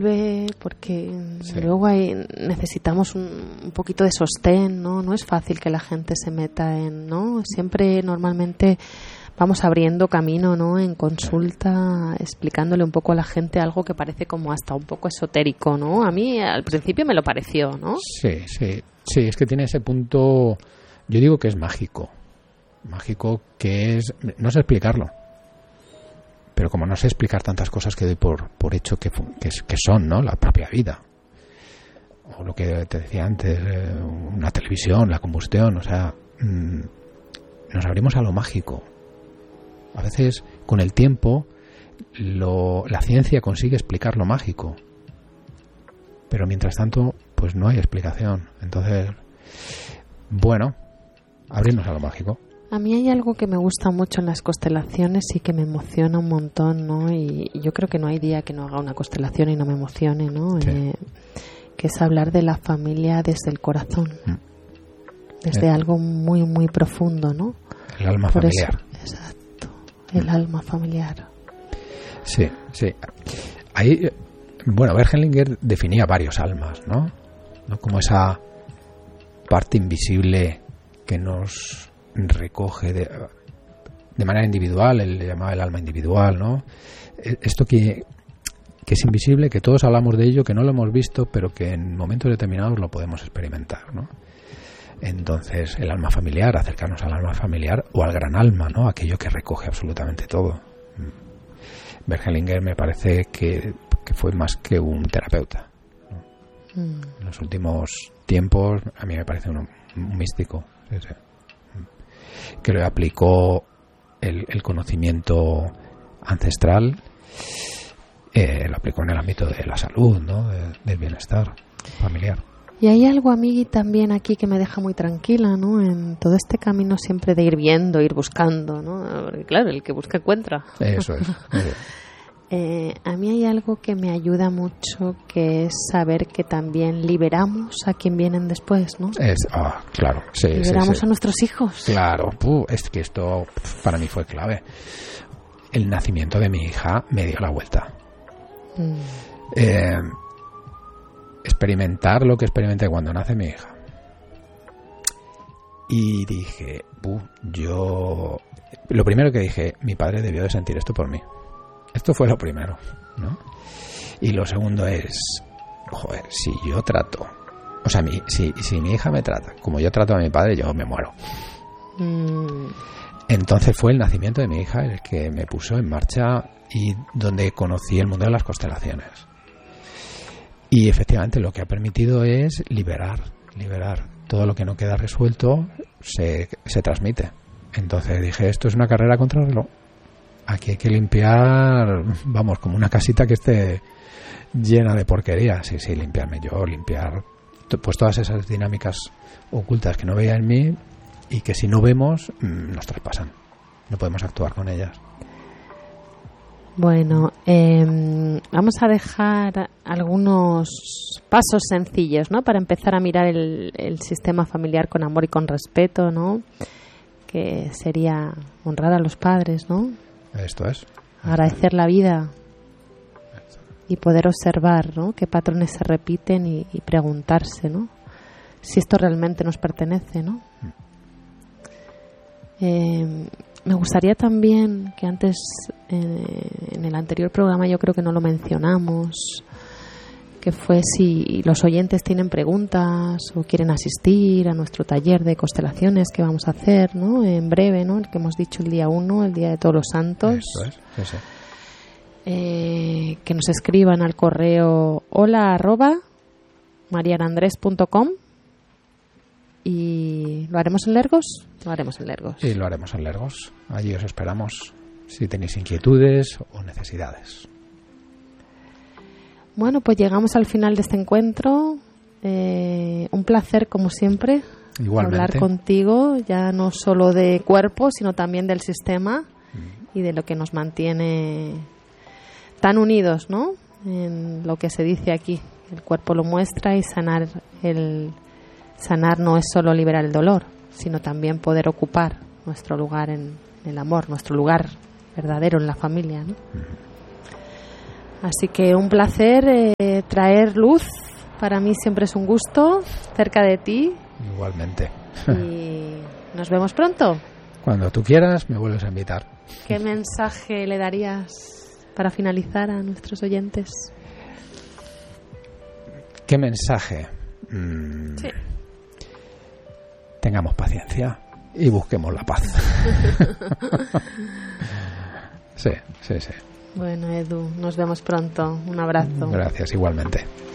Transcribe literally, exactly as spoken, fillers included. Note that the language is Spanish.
porque sí. luego hay, necesitamos un, un poquito de sostén, ¿no? No es fácil que la gente se meta en, ¿no? Siempre normalmente vamos abriendo camino, ¿no? En consulta, explicándole un poco a la gente algo que parece como hasta un poco esotérico, ¿no? A mí al principio me lo pareció, ¿no? Sí, sí, sí, es que tiene ese punto, yo digo que es mágico, mágico que es, no sé explicarlo, pero como no sé explicar tantas cosas que doy por, por hecho que, que, que son, ¿no? La propia vida, o lo que te decía antes, eh, una televisión, la combustión, o sea, mmm, nos abrimos a lo mágico. A veces, con el tiempo, lo, la ciencia consigue explicar lo mágico. Pero mientras tanto, pues no hay explicación. Entonces, bueno, abrirnos a lo mágico. A mí hay algo que me gusta mucho en las constelaciones y que me emociona un montón, ¿no? Y, y yo creo que no hay día que no haga una constelación y no me emocione, ¿no? Sí. Eh, que es hablar de la familia desde el corazón. Mm. Desde eh. algo muy, muy profundo, ¿no? El alma Por familiar. Eso, exacto. El alma familiar. Sí, sí. Ahí, bueno, Bergelinger definía varios almas, ¿no? ¿no? Como esa parte invisible que nos recoge de, de manera individual, él le llamaba el alma individual, ¿no? Esto que, que es invisible, que todos hablamos de ello, que no lo hemos visto, pero que en momentos determinados lo podemos experimentar, ¿no? Entonces, el alma familiar, acercarnos al alma familiar o al gran alma, ¿no? Aquello que recoge absolutamente todo. Bergelinger me parece que, que fue más que un terapeuta, ¿no? Mm. En los últimos tiempos, a mí me parece un, un místico, sí, sí. Que lo aplicó el, el conocimiento ancestral, eh, lo aplicó en el ámbito de la salud, ¿no? De, del bienestar familiar. Y hay algo a mí también aquí que me deja muy tranquila, ¿no? En todo este camino siempre de ir viendo, ir buscando, ¿no? Porque claro, el que busca encuentra. Eso es. eh, a mí hay algo que me ayuda mucho, que es saber que también liberamos a quien vienen después, ¿no? Es, oh, claro, sí, liberamos sí, sí. a nuestros hijos. Claro, Puh, es que esto para mí fue clave. El nacimiento de mi hija me dio la vuelta. Mm. Eh... experimentar lo que experimenté cuando nace mi hija. Y dije, uh, yo... Lo primero que dije, mi padre debió de sentir esto por mí. Esto fue lo primero, ¿no? Y lo segundo es, joder, si yo trato... O sea, mi, si, si mi hija me trata como yo trato a mi padre, yo me muero. Mm. Entonces fue el nacimiento de mi hija el que me puso en marcha y donde conocí el mundo de las constelaciones. Y efectivamente lo que ha permitido es liberar, liberar. Todo lo que no queda resuelto se, se transmite. Entonces dije, esto es una carrera contra el reloj. Aquí hay que limpiar, vamos, como una casita que esté llena de porquería. Sí, sí, limpiarme yo, limpiar pues todas esas dinámicas ocultas que no veía en mí y que si no vemos nos traspasan. No podemos actuar con ellas. Bueno, eh, vamos a dejar algunos pasos sencillos, ¿no? Para empezar a mirar el, el sistema familiar con amor y con respeto, ¿no? Que sería honrar a los padres, ¿no? Esto es. Agradecer la vida y poder observar, ¿no? Qué patrones se repiten y, y preguntarse, ¿no? Si esto realmente nos pertenece, ¿no? Eh, me gustaría también que antes, eh, en el anterior programa yo creo que no lo mencionamos, que fue si los oyentes tienen preguntas o quieren asistir a nuestro taller de constelaciones que vamos a hacer, ¿no? En breve, ¿no? El que hemos dicho el día uno, el Día de Todos los Santos. Eso es, sí, sí. Eh, que nos escriban al correo hola arroba marianandres punto com. ¿Y lo haremos en Lergos? Lo haremos en Lergos. Y lo haremos en Lergos. Allí os esperamos si tenéis inquietudes o necesidades. Bueno, pues llegamos al final de este encuentro. Eh, un placer, como siempre, igualmente, hablar contigo, ya no solo de cuerpo, sino también del sistema mm. y de lo que nos mantiene tan unidos, ¿no? En lo que se dice aquí. El cuerpo lo muestra y sanar el... Sanar no es solo liberar el dolor, sino también poder ocupar nuestro lugar en el amor, nuestro lugar verdadero en la familia, ¿no? Así que un placer, eh, traer luz para mí siempre es un gusto, cerca de ti. Igualmente. Y nos vemos pronto. Cuando tú quieras me vuelves a invitar. ¿Qué mensaje le darías para finalizar a nuestros oyentes? ¿Qué mensaje? Mm, sí. Tengamos paciencia y busquemos la paz. sí, sí, sí. Bueno, Edu, nos vemos pronto. Un abrazo. Gracias, igualmente.